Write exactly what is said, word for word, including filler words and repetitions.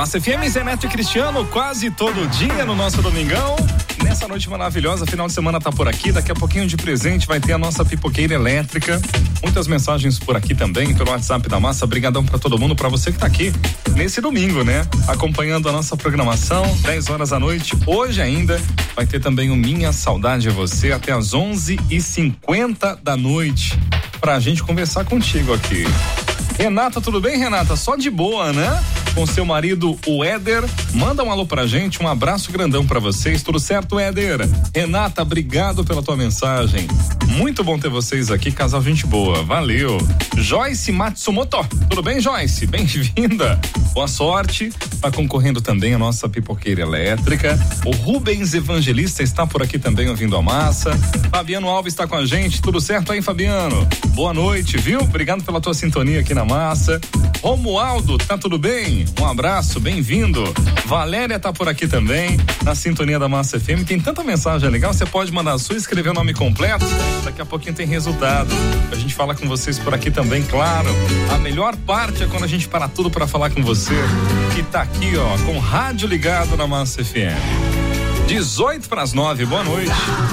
Massa F M, Zé Neto e Cristiano, quase todo dia no nosso domingão. Nessa noite maravilhosa, final de semana tá por aqui. Daqui a pouquinho de presente vai ter a nossa pipoqueira elétrica. Muitas mensagens por aqui também, pelo WhatsApp da Massa. Brigadão pra todo mundo, pra você que tá aqui nesse domingo, né? Acompanhando a nossa programação, dez horas da noite. Hoje ainda vai ter também o Minha Saudade é Você até as onze e cinquenta da noite. Pra gente conversar contigo aqui. Renata, tudo bem, Renata? Só de boa, né? Com seu marido, o Éder. Manda um alô pra gente, um abraço grandão pra vocês. Tudo certo, Éder? Renata, obrigado pela tua mensagem. Muito bom ter vocês aqui, casal gente boa. Valeu. Joyce Matsumoto, tudo bem, Joyce? Bem-vinda. Boa sorte. Tá concorrendo também a nossa pipoqueira elétrica. O Rubens Evangelista está por aqui também ouvindo a Massa. Fabiano Alves está com a gente. Tudo certo aí, Fabiano? Boa noite, viu? Obrigado pela tua sintonia aqui na Massa. Romualdo, tá tudo bem? Um abraço, bem-vindo. Valéria tá por aqui também, na sintonia da Massa F M. Tem tanta mensagem legal, você pode mandar a sua, escrever o nome completo. Daqui a pouquinho tem resultado. A gente fala com vocês por aqui também, claro. A melhor parte é quando a gente para tudo para falar com você, que tá aqui, ó, com o rádio ligado na Massa F M. dezoito para as nove, boa noite.